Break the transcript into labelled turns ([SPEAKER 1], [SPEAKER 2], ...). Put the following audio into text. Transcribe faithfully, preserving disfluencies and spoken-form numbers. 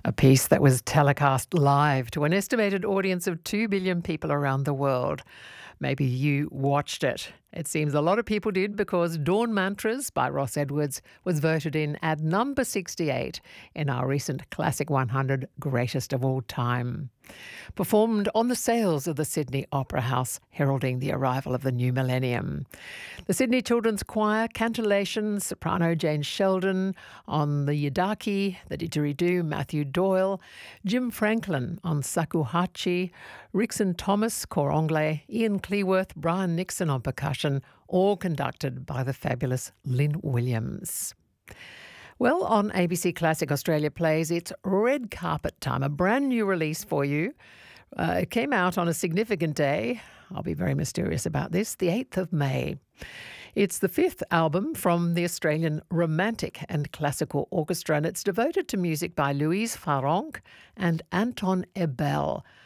[SPEAKER 1] A piece that was telecast live to an estimated audience of two billion people around the world. Maybe you watched it. It seems a lot of people did because Dawn Mantras by Ross Edwards was voted in at number sixty-eight in our recent Classic one hundred Greatest of All Time. Performed on the sails of the Sydney Opera House, heralding the arrival of the new millennium. The Sydney Children's Choir, Cantillation, soprano Jane Sheldon, on the Yidaki, the didgeridoo, Matthew Doyle, Jim Franklin on Shakuhachi, Rickson Thomas, cor anglais, Ian Cleworth, Brian Nixon on percussion, all conducted by the fabulous Lynn Williams. Well, on A B C Classic Australia Plays, it's Red Carpet Time, a brand new release for you. Uh, it came out on a significant day. I'll be very mysterious about this, the eighth of May. It's the fifth album from the Australian Romantic and Classical Orchestra, and it's devoted to music by Louise Farrenc and Anton Ebel,